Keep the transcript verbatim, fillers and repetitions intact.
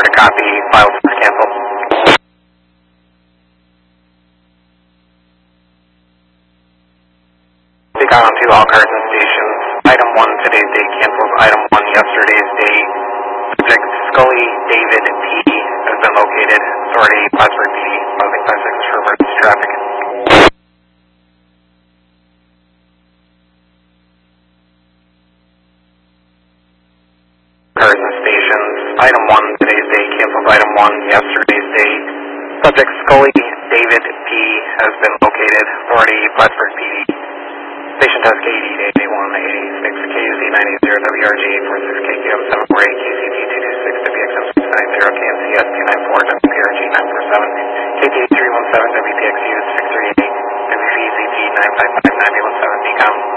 to copy. File is canceled. Take on to all cars and stations. Item one, today's date cancels. Item one, yesterday's date. Subject Scully David P. has been located. Authority Plattsburgh P D. Closing five six for emergency traffic. Cars and stations. Item one, today's date cancels. Item one, yesterday's date. Subject Scully David P. has been located. Authority Plattsburgh P D. Station task eighty, eight eight one, eight